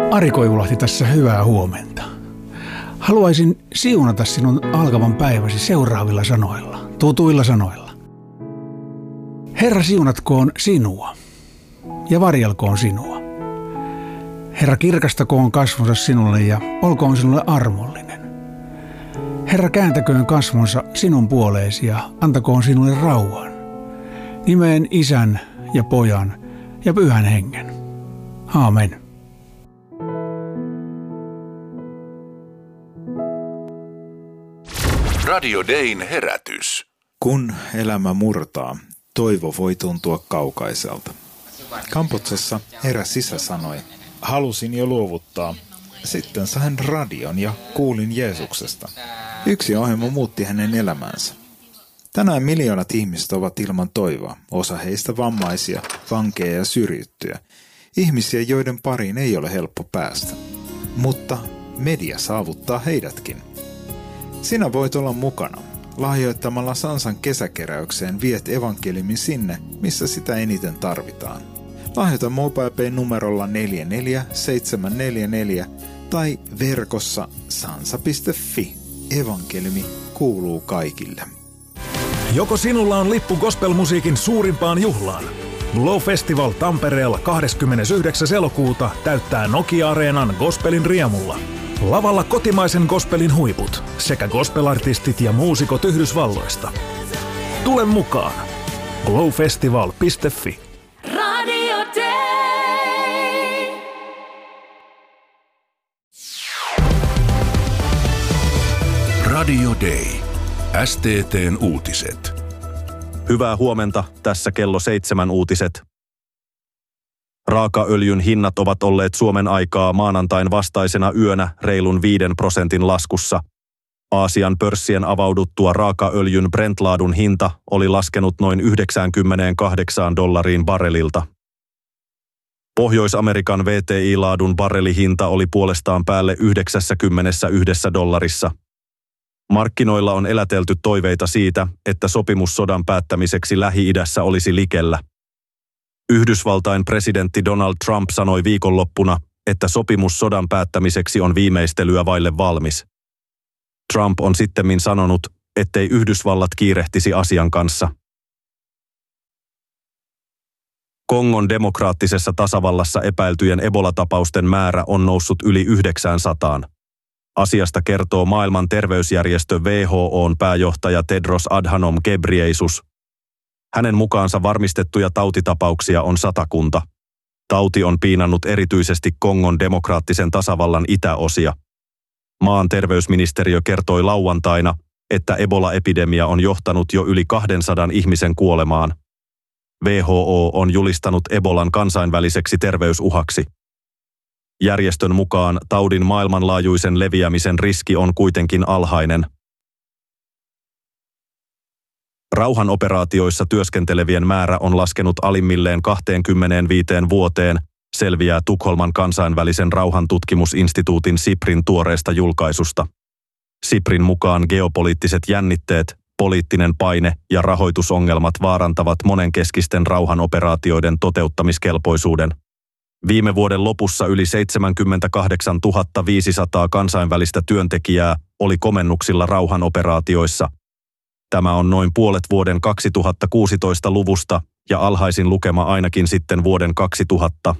Ari Koivulahti tässä, hyvää huomenta. Haluaisin siunata sinun alkavan päiväsi seuraavilla sanoilla, tutuilla sanoilla. Herra, siunatkoon sinua ja varjelkoon sinua. Herra, kirkastakoon kasvonsa sinulle ja olkoon sinulle armollinen. Herra, kääntäköön kasvonsa sinun puoleesi ja antakoon sinulle rauhan. Nimeen Isän ja Pojan ja Pyhän Hengen. Aamen. Radio Dayn herätys. Kun elämä murtaa, toivo voi tuntua kaukaiselta. Kamputsessa eräs isä sanoi, halusin jo luovuttaa. Sitten sain radion ja kuulin Jeesuksesta. Yksi ohjelma muutti hänen elämänsä. Tänään miljoonat ihmiset ovat ilman toivoa, osa heistä vammaisia, vankeja ja syrjittyjä. Ihmisiä, joiden pariin ei ole helppo päästä. Mutta media saavuttaa heidätkin. Sinä voit olla mukana. Lahjoittamalla Sansan kesäkeräykseen viet evankeliumin sinne, missä sitä eniten tarvitaan. Lahjoita MobilePay numerolla 44744 tai verkossa sansa.fi. Evankeliumi kuuluu kaikille. Joko sinulla on lippu gospelmusiikin suurimpaan juhlaan? Glow Festival Tampereella 29. elokuuta täyttää Nokia-areenan gospelin riemulla. Lavalla kotimaisen gospelin huiput sekä gospelartistit ja muusikot Yhdysvalloista. Tule mukaan! glowfestival.fi. Radio Day. Radio Day. STT:n uutiset. Hyvää huomenta, tässä kello 7 uutiset. Raakaöljyn hinnat ovat olleet Suomen aikaa maanantain vastaisena yönä reilun 5% laskussa. Aasian pörssien avauduttua raakaöljyn Brent-laadun hinta oli laskenut noin $98 barrelilta. Pohjois-Amerikan WTI-laadun barrelihinta oli puolestaan päälle $91. Markkinoilla on elätelty toiveita siitä, että sopimus sodan päättämiseksi Lähi-idässä olisi likellä. Yhdysvaltain presidentti Donald Trump sanoi viikonloppuna, että sopimus sodan päättämiseksi on viimeistelyä vaille valmis. Trump on sittemmin sanonut, ettei Yhdysvallat kiirehtisi asian kanssa. Kongon demokraattisessa tasavallassa epäiltyjen Ebola-tapausten määrä on noussut yli 900. Asiasta kertoo maailman terveysjärjestö WHO:n pääjohtaja Tedros Adhanom Ghebreyesus. Hänen mukaansa varmistettuja tautitapauksia on 100. Tauti on piinannut erityisesti Kongon demokraattisen tasavallan itäosia. Maan terveysministeriö kertoi lauantaina, että Ebola-epidemia on johtanut jo yli 200 ihmisen kuolemaan. WHO on julistanut Ebolan kansainväliseksi terveysuhaksi. Järjestön mukaan taudin maailmanlaajuisen leviämisen riski on kuitenkin alhainen. Rauhanoperaatioissa työskentelevien määrä on laskenut alimmilleen 25 vuoteen, selviää Tukholman kansainvälisen rauhantutkimusinstituutin SIPRin tuoreesta julkaisusta. SIPRin mukaan geopoliittiset jännitteet, poliittinen paine ja rahoitusongelmat vaarantavat monenkeskisten rauhanoperaatioiden toteuttamiskelpoisuuden. Viime vuoden lopussa yli 78 500 kansainvälistä työntekijää oli komennuksilla rauhanoperaatioissa. Tämä on noin puolet vuoden 2016-luvusta ja alhaisin lukema ainakin sitten vuoden 2000.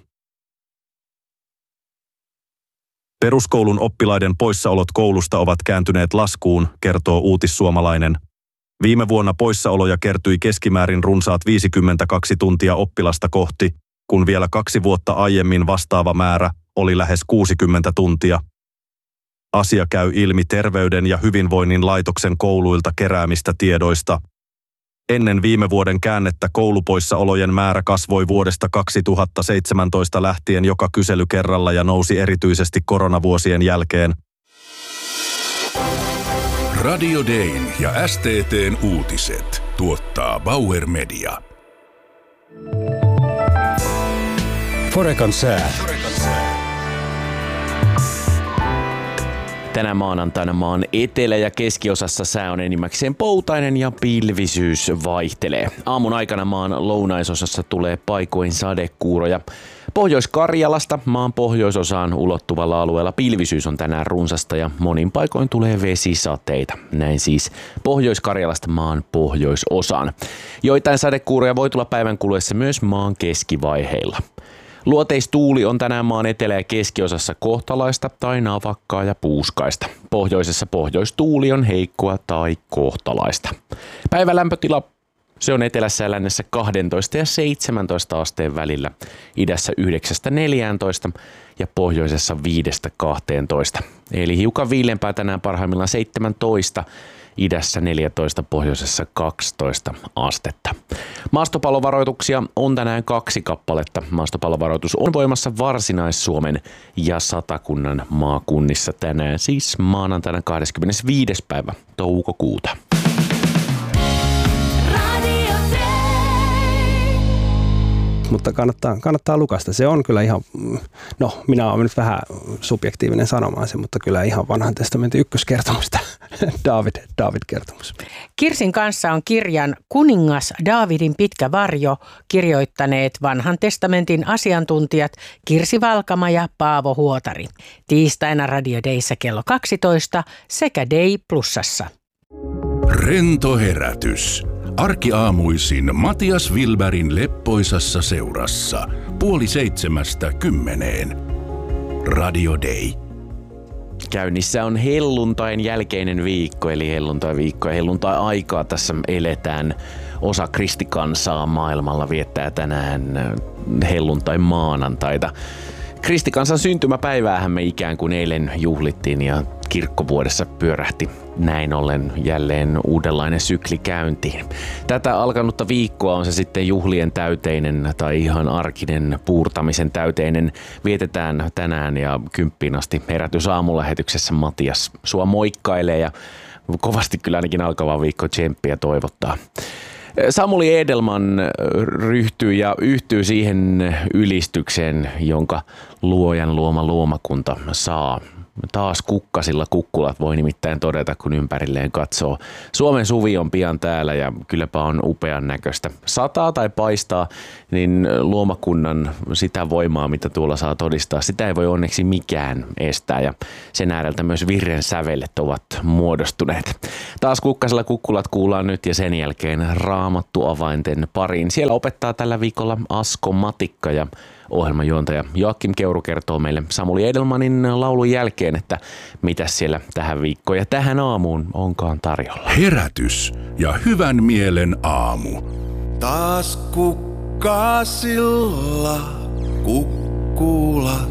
Peruskoulun oppilaiden poissaolot koulusta ovat kääntyneet laskuun, kertoo Uutissuomalainen. Viime vuonna poissaoloja kertyi keskimäärin runsaat 52 tuntia oppilasta kohti, kun vielä 2 vuotta aiemmin vastaava määrä oli lähes 60 tuntia. Asia käy ilmi Terveyden ja hyvinvoinnin laitoksen kouluilta keräämistä tiedoista. Ennen viime vuoden käännettä koulupoissaolojen määrä kasvoi vuodesta 2017 lähtien joka kyselykerralla ja nousi erityisesti koronavuosien jälkeen. Radio Dayn ja STT:n uutiset tuottaa Bauer Media. Forekan sää. Tänä maanantaina maan etelä- ja keskiosassa sää on enimmäkseen poutainen ja pilvisyys vaihtelee. Aamun aikana maan lounaisosassa tulee paikoin sadekuuroja. Pohjois-Karjalasta maan pohjoisosaan ulottuvalla alueella pilvisyys on tänään runsasta ja monin paikoin tulee vesisateita. Näin siis Pohjois-Karjalasta maan pohjoisosaan. Joitain sadekuuroja voi tulla päivän kuluessa myös maan keskivaiheilla. Luoteistuuli on tänään maan etelä- ja keskiosassa kohtalaista tai navakkaa ja puuskaista. Pohjoisessa pohjoistuuli on heikkoa tai kohtalaista. Päivän lämpötila se on etelässä ja lännessä 12 ja 17 asteen välillä, idässä 9-14 ja pohjoisessa 5-12. Eli hiukan viilempää tänään parhaimmillaan 17, idässä 14, pohjoisessa 12 astetta. Maastopallovaroituksia on tänään 2 kappaletta. Maastopallovaroitus on voimassa Varsinais-Suomen ja Satakunnan maakunnissa tänään, siis maanantaina 25. päivä toukokuuta. Mutta kannattaa lukasta. Se on kyllä ihan, no minä olen nyt vähän subjektiivinen sanomaan se, mutta kyllä ihan vanhan testamentin ykköskertomusta, Daavid-kertomus. Kirsin kanssa on kirjan Kuningas Daavidin pitkä varjo kirjoittaneet vanhan testamentin asiantuntijat Kirsi Valkama ja Paavo Huotari. Tiistaina Radio Dayssä kello 12 sekä Day Plusassa. Rento herätys. Arkiaamuisin Matias Wilbergin leppoisassa seurassa 6:30. Radio Day. Käynnissä on helluntain jälkeinen viikko, eli helluntai-viikko ja helluntai-aikaa tässä eletään. Osa kristikansaa maailmalla viettää tänään helluntai-maanantaita. Kristikansan syntymäpäiväähän me ikään kuin eilen juhlittiin ja kirkkovuodessa pyörähti näin ollen jälleen uudenlainen sykli käyntiin. Tätä alkanutta viikkoa on se sitten juhlien täyteinen tai ihan arkinen puurtamisen täyteinen. Vietetään tänään ja 10 asti Herätys aamulähetyksessä Matias sua moikkailee ja kovasti kyllä ainakin alkava viikko tsemppiä toivottaa. Samuli Edelman ryhtyy ja yhtyy siihen ylistykseen, jonka luojan luoma luomakunta saa. Taas kukkasilla kukkulat voi nimittäin todeta, kun ympärilleen katsoo. Suomen suvi on pian täällä ja kylläpä on upean näköistä. Sataa tai paistaa, niin luomakunnan sitä voimaa, mitä tuolla saa todistaa, sitä ei voi onneksi mikään estää. Ja sen ääreltä myös virren sävelet ovat muodostuneet. Taas kukkasilla kukkulat kuullaan nyt ja sen jälkeen Raamattu avainten pariin. Siellä opettaa tällä viikolla Asko Matikka ja ohjelmajuontaja Joakim Keuru kertoo meille Samuli Edelmanin laulun jälkeen, että mitä siellä tähän viikkoon ja tähän aamuun onkaan tarjolla. Herätys ja hyvän mielen aamu. Taas kukkasilla kukkulat